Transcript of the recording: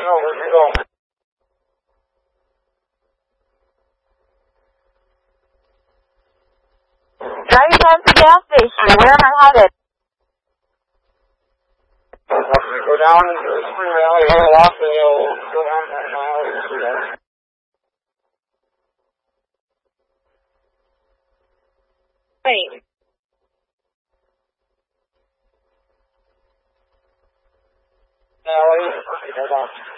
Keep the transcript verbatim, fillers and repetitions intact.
know where to go. Driving down to the gas station. Where am I headed? Go down into the Spring Valley, go off the hill, go down that valley and see that. Wait. Valley, head off.